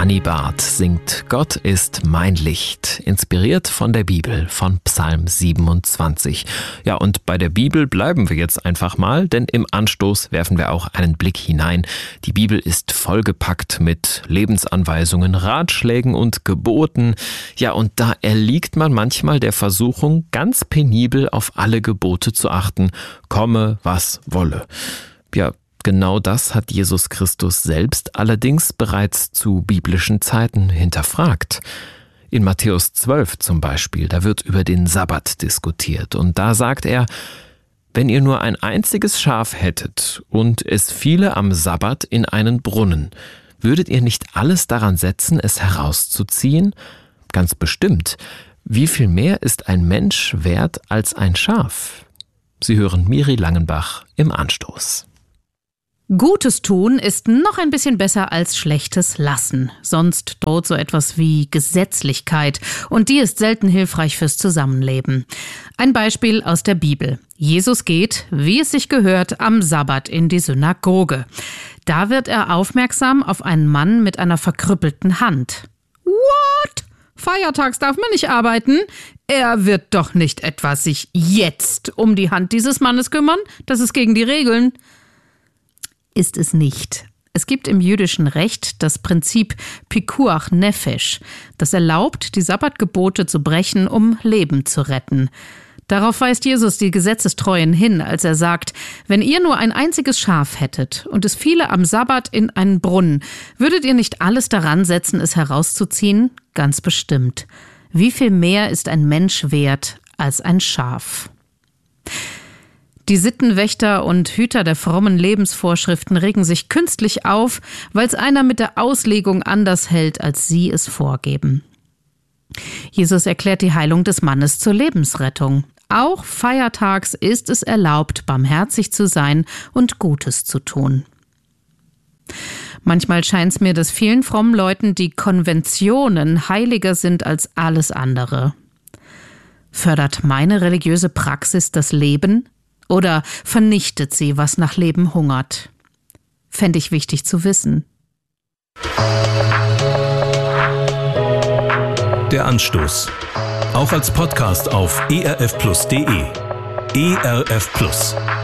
Annie Barth singt »Gott ist mein Licht«, inspiriert von der Bibel, von Psalm 27. Ja, und bei der Bibel bleiben wir jetzt einfach mal, denn im Anstoß werfen wir auch einen Blick hinein. Die Bibel ist vollgepackt mit Lebensanweisungen, Ratschlägen und Geboten. Ja, und da erliegt man manchmal der Versuchung, ganz penibel auf alle Gebote zu achten, komme, was wolle. Ja, genau das hat Jesus Christus selbst allerdings bereits zu biblischen Zeiten hinterfragt. In Matthäus 12 zum Beispiel, da wird über den Sabbat diskutiert und da sagt er, wenn ihr nur ein einziges Schaf hättet und es fiele am Sabbat in einen Brunnen, würdet ihr nicht alles daran setzen, es herauszuziehen? Ganz bestimmt. Wie viel mehr ist ein Mensch wert als ein Schaf? Sie hören Miri Langenbach im Anstoß. Gutes tun ist noch ein bisschen besser als Schlechtes lassen. Sonst droht so etwas wie Gesetzlichkeit und die ist selten hilfreich fürs Zusammenleben. Ein Beispiel aus der Bibel. Jesus geht, wie es sich gehört, am Sabbat in die Synagoge. Da wird er aufmerksam auf einen Mann mit einer verkrüppelten Hand. What? Feiertags darf man nicht arbeiten? Er wird doch nicht etwa sich jetzt um die Hand dieses Mannes kümmern? Das ist gegen die Regeln. Ist es nicht. Es gibt im jüdischen Recht das Prinzip Pikuach Nefesh, das erlaubt, die Sabbatgebote zu brechen, um Leben zu retten. Darauf weist Jesus die Gesetzestreuen hin, als er sagt, wenn ihr nur ein einziges Schaf hättet und es fiele am Sabbat in einen Brunnen, würdet ihr nicht alles daran setzen, es herauszuziehen? Ganz bestimmt. Wie viel mehr ist ein Mensch wert als ein Schaf? Die Sittenwächter und Hüter der frommen Lebensvorschriften regen sich künstlich auf, weil es einer mit der Auslegung anders hält, als sie es vorgeben. Jesus erklärt die Heilung des Mannes zur Lebensrettung. Auch feiertags ist es erlaubt, barmherzig zu sein und Gutes zu tun. Manchmal scheint es mir, dass vielen frommen Leuten die Konventionen heiliger sind als alles andere. Fördert meine religiöse Praxis das Leben? Oder vernichtet sie, was nach Leben hungert? Fände ich wichtig zu wissen. Der Anstoß. Auch als Podcast auf erfplus.de. ERF Plus.